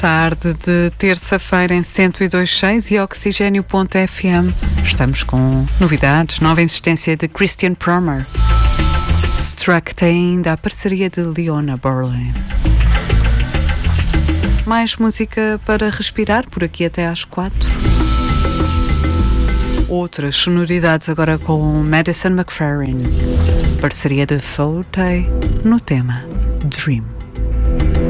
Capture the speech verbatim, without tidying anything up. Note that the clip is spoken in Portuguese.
tarde de terça-feira em cento e dois ponto seis e Oxigênio ponto F M. Estamos com novidades, nova insistência de Christian Prommer. Struck tem ainda a parceria de Leona Berlin. Mais música para respirar por aqui até às quatro. Outras sonoridades agora com Madison McFerrin. Parceria de Forte no tema Dream.